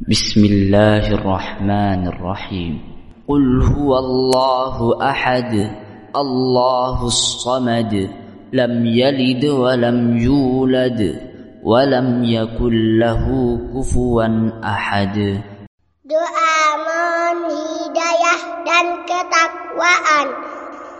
Bismillahirrahmanirrahim. Qul huwallahu ahad, Allahus samad, lam yalid wa lam yulad, wa lam yakul lahu kufuwan ahad. Doa mohon hidayah dan ketakwaan.